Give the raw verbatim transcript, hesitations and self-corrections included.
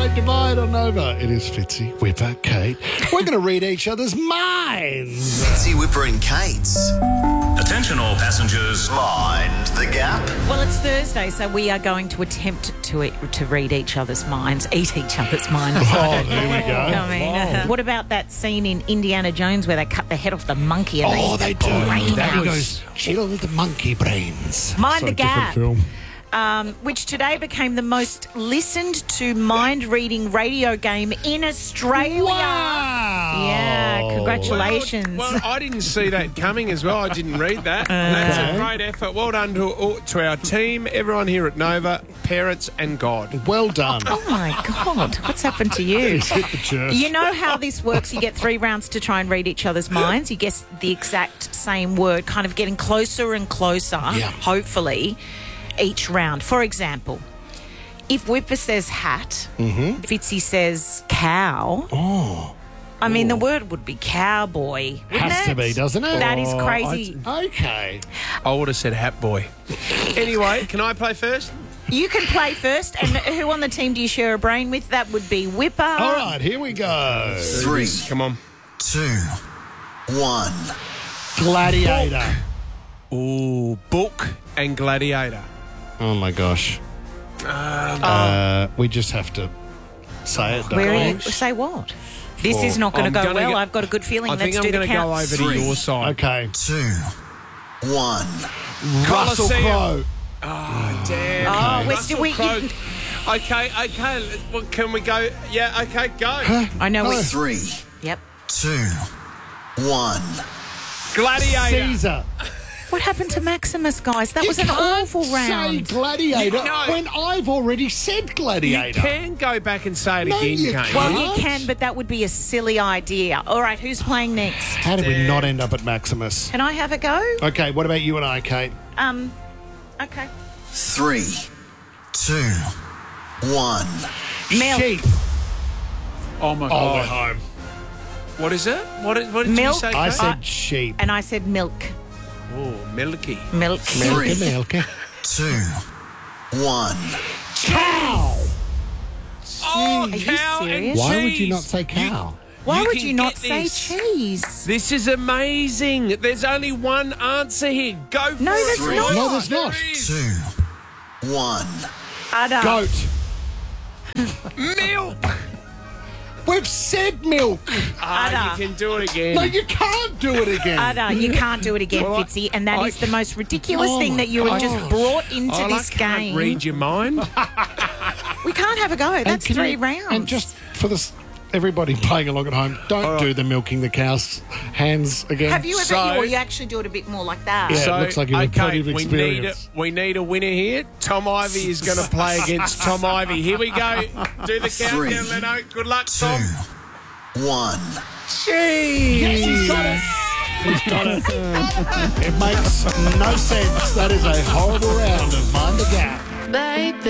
Great Divide on Nova. It is Fitzy, Whipper, Kate. We're going to read each other's minds. Fitzy, Whipper and Kate's. Attention all passengers. Mind the gap. Well, it's Thursday, so we are going to attempt to to read each other's minds, eat each other's minds. Oh, there we go. I mean, uh, what about that scene in Indiana Jones where they cut the head off the monkey and Oh, they they do. brain That out? goes, chill with the monkey brains. Mind So the different Gap. film. Um, which today became the most listened to mind-reading radio game in Australia. Wow. Yeah, congratulations. Well, well, I didn't see that coming as well. I didn't read that. That's a great effort. Well done to, to our team, everyone here at Nova, parents and God. Well done. Oh, my God. What's happened to you? He's hit the church. You know how this works? You get three rounds to try and read each other's minds. You guess the exact same word, kind of getting closer and closer, Yeah. hopefully, each round. For example, if Whipper says hat, Mm-hmm. Fitzy says cow. Oh. I mean, the word would be cowboy. wouldn't Has to it? be, doesn't it? That is Oh, crazy. Okay. I would have said Hat Boy. Anyway, can I play first? You can play first. And who on the team do you share a brain with? That would be Whipper. All right, here we go. Three, Come on. two, one. Gladiator. Ooh, Book and Gladiator. Oh, my gosh. Uh, we just have to say it, don't Where are we? you? Say what? This Four. is not going I'm to go gonna well. go- I've got a good feeling. I Let's think I'm do the going to go count. over Three. to your side. Okay. Two, one. Russell Coliseum. Crowe. Oh, damn. Oh, we're Russell still- we- Crowe. Okay, okay. Well, can we go? Yeah, okay, go. I know. We, Three, yep. two, one. Gladiator. Caesar. What happened to Maximus, guys? That You was an can't awful say round. Gladiator No. when I've already said You Gladiator. can go back and say it No, again, you can't Well, you? you can, but that would be a silly idea. All right, who's playing next? How did we not end up at Maximus? Can I have a go? Okay, what about you and I, Kate? Um, okay. Three, two, one. Milk. Sheep. Oh, my Oh, we're home. What is it? What did, what did Milk. you say? I Kate? said sheep. And I said milk. Oh, milky. Milk. Three. Milky, milky. Two, one. Cow. Oh, Are you cow and serious? Why would you cheese. not say cow? Why You would can you not get say this. cheese? This is amazing. There's only one answer here. Go for No, it. there's Three. not. No, there's not. There is. Two, one. Udder. Goat. Milk. We've said milk. Ah, Udder. you can do it again. No, you can't do it again. Udder. You can't do it again, Well, I- Fitzy, and that I- is the most ridiculous Oh thing my that you have just gosh. brought into Oh, this I can't game. read your mind. We can't have a go. And That's can three you- rounds. And just for this, everybody playing along at home, don't do the milking the cow's hands again. have you ever, So- or you actually do it a bit more like that? Yeah. it looks like you've had okay, plenty of we need, a, experience. we need a winner here. Tom Ivy is going to play against Tom Ivy. Here we go. Do the Three. countdown, Leno. Good luck, Two, Tom. one. Jeez. Yes, he's got it. He's got it. It makes no sense. That is a horrible round of Mind the Gap. Baby.